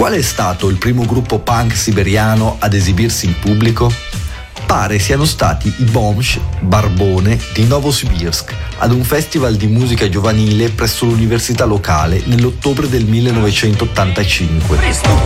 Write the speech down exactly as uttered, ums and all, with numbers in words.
Qual è stato il primo gruppo punk siberiano ad esibirsi in pubblico? Pare siano stati i Bomsh Barbone di Novosibirsk ad un festival di musica giovanile presso l'università locale nell'ottobre del millenovecentottantacinque.